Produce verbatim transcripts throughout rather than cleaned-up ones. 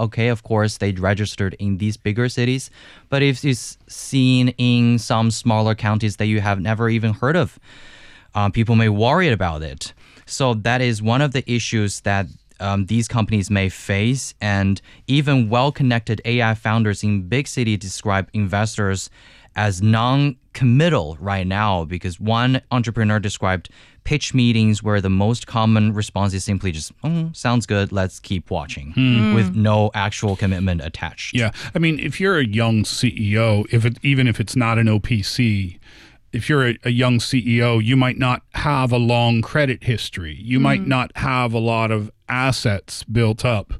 okay, of course, they registered in these bigger cities. But if it's seen in some smaller counties that you have never even heard of, um, people may worry about it. So that is one of the issues that um, these companies may face. And even well-connected A I founders in big cities describe investors as non-committal right now, because one entrepreneur described pitch meetings where the most common response is simply just, oh, sounds good, let's keep watching, mm. with no actual commitment attached. Yeah, I mean, if you're a young C E O, if it, even if it's not an O P C, if you're a, a young C E O, you might not have a long credit history. You mm. might not have a lot of assets built up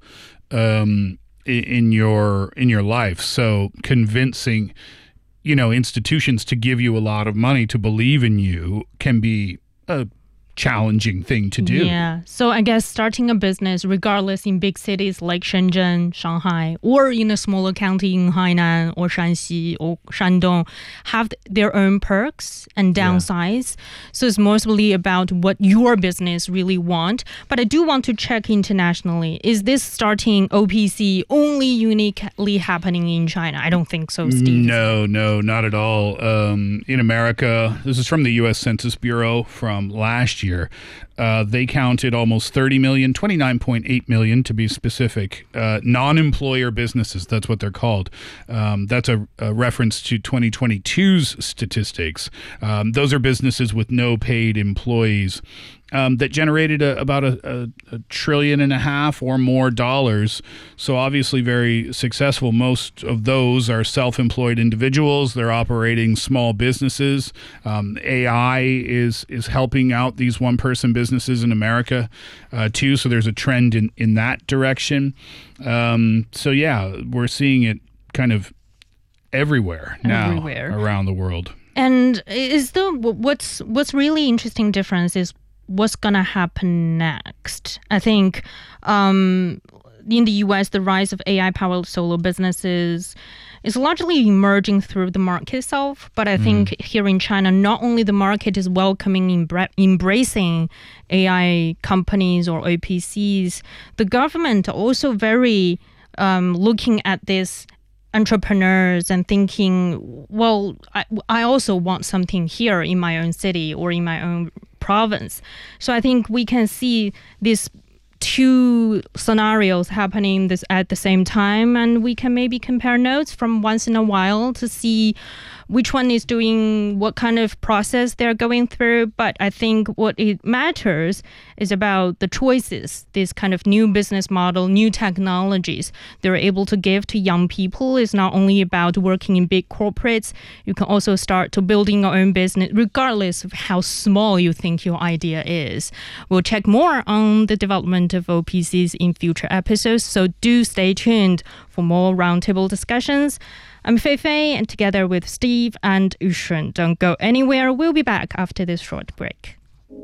um, in, in your in your life. So convincing, you know, institutions to give you a lot of money to believe in you can be a challenging thing to do. Yeah. So I guess starting a business, regardless in big cities like Shenzhen, Shanghai, or in a smaller county in Hainan or Shanxi or Shandong, have their own perks and downsides. Yeah. So it's mostly about what your business really want. But I do want to check internationally. Is this starting O P C only uniquely happening in China? I don't think so, Steve. No, no, not at all. Um, in America, this is from the U S Census Bureau from last year. Uh, they counted almost thirty million, twenty-nine point eight million to be specific, uh, non-employer businesses. That's what they're called. Um, that's a, a reference to twenty twenty-two's statistics. Um, those are businesses with no paid employees. Um, that generated a, about a, a, a trillion and a half or more dollars. So obviously very successful. Most of those are self-employed individuals. They're operating small businesses. Um, A I is is helping out these one-person businesses in America uh, too. So there's a trend in, in that direction. Um, so yeah, we're seeing it kind of everywhere now everywhere. around the world. And is the what's what's really interesting difference is what's going to happen next. I think um, in the U S, the rise of A I-powered solo businesses is largely emerging through the market itself. But I mm. think here in China, not only the market is welcoming, embra- embracing A I companies or O P Cs, the government also very um, looking at this entrepreneurs and thinking, well, I, I also want something here in my own city or in my own province. So I think we can see these two scenarios happening this at the same time, and we can maybe compare notes from once in a while to see which one is doing what kind of process they're going through. But I think what it matters is about the choices, this kind of new business model, new technologies they're able to give to young people. Is not only about working in big corporates. You can also start to building your own business, regardless of how small you think your idea is. We'll check more on the development of O P Cs in future episodes, so do stay tuned for more roundtable discussions. I'm Fei Fei, and together with Steve and Yushun, don't go anywhere. We'll be back after this short break.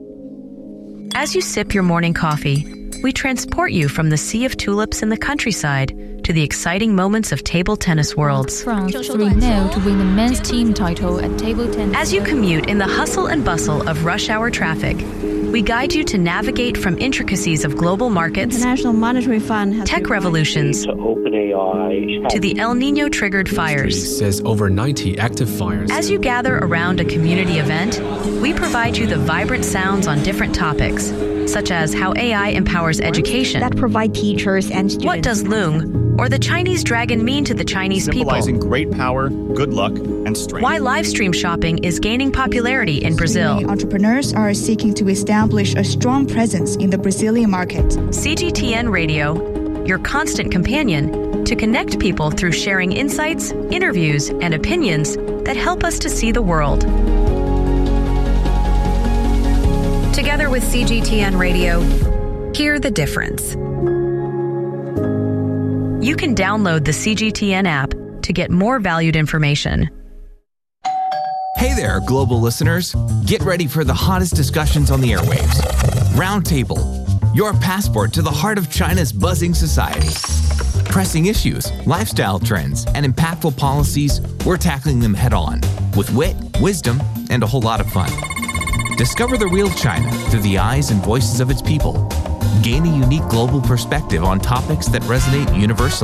As you sip your morning coffee, we transport you from the sea of tulips in the countryside to the exciting moments of table tennis worlds. France three nil to win the men's team title at table tennis. As you commute in the hustle and bustle of rush hour traffic, we guide you to navigate from intricacies of global markets, International Monetary Fund has tech revolutions, to OpenAI, to the El Nino triggered fires. Says over ninety active fires. As you gather around a community event, we provide you the vibrant sounds on different topics, such as how A I empowers education, that provide teachers and students. What does Loong or the Chinese dragon mean to the Chinese Symbolizing people? Great power, good luck, and strength. Why live stream shopping is gaining popularity in Brazil. Entrepreneurs are seeking to establish a strong presence in the Brazilian market. C G T N Radio, your constant companion to connect people through sharing insights, interviews, and opinions that help us to see the world. Together with C G T N Radio, hear the difference. You can download the C G T N app to get more valued information. Hey there, global listeners. Get ready for the hottest discussions on the airwaves. Roundtable, your passport to the heart of China's buzzing society. Pressing issues, lifestyle trends, and impactful policies, we're tackling them head on with wit, wisdom, and a whole lot of fun. Discover the real China through the eyes and voices of its people. Gain a unique global perspective on topics that resonate universally.